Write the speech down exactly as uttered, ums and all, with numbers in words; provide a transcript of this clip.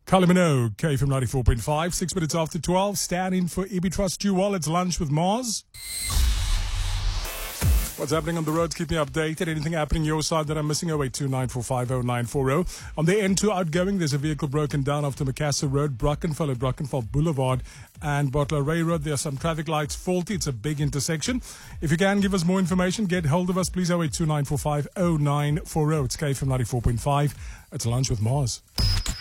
Kylie Minogue, K F M ninety-four point five, six minutes after twelve. Stand in for E B Trust Stu Wallet's lunch with Mars. What's happening on the roads? Keep me updated. Anything happening your side that I'm missing? oh eight two nine four five oh nine four oh. On the N two outgoing, there's a vehicle broken down off the Macassar Road, Brackenfell at Brackenfell Boulevard and Bottler Ray Road. There are some traffic lights faulty. It's a big intersection. If you can give us more information, get hold of us, please. oh eight two nine four five oh nine four oh. It's K F M ninety-four point five. It's lunch with Mars.